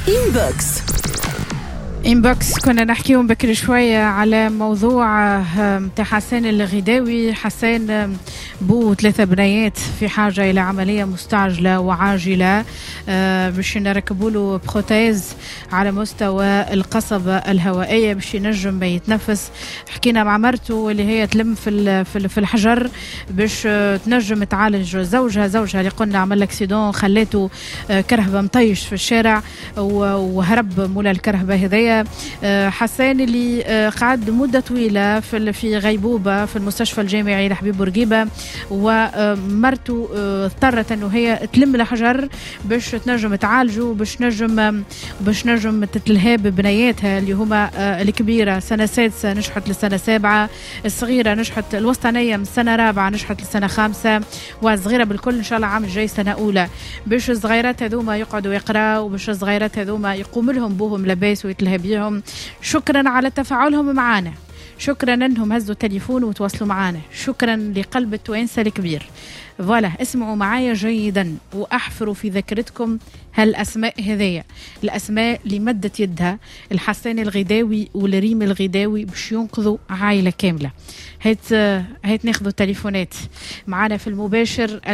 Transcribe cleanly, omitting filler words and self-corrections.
إنبوكس كنا نحكيهم بكري شوية على موضوع متاع حسان الغداوي. حسان بو 3 بنيات في حاجة إلى عملية مستعجلة وعاجلة باش نركبوا له بروتيز على مستوى القصبة الهوائية باش ينجم يتنفس. حكينا مع مرته اللي هي تلم في الحجر باش تنجم تعالج زوجها اللي قلنا عمل اكسيدون خليته كرهبة مطيش في الشارع وهرب مولا الكرهبة هذيا. حسان اللي قعد مدة طويلة في غيبوبة في المستشفى الجامعي لحبيب بورقيبة، ومرته اضطرت انه هي تلم الحجر باش تنجم تعالجه باش نجم تتلهى ببنياتها اللي هما الكبيرة سنة 6 نجحت لسنة 7، الصغيرة نجحت الوسطانية من سنة 4 نجحت لسنة 5، والصغيرة بالكل ان شاء الله عام الجاي سنة أولى. باش الصغيرات هذوما يقعدوا يقراوا وباش الصغيرات هذوما يقوم لهم بوهم لباس ويتلهى بيهم. شكرا على تفاعلهم معنا، شكرا انهم هزوا التليفون وتواصلوا معنا، شكرا لقلب التوانسة الكبير. فوالا اسمعوا معايا جيدا واحفروا في ذاكرتكم هالاسماء هذية، الاسماء اللي مدت يدها الحسان الغداوي والريم الغداوي باش ينقذوا عائلة كاملة. هيت ناخذوا تليفونات معنا في المباشر.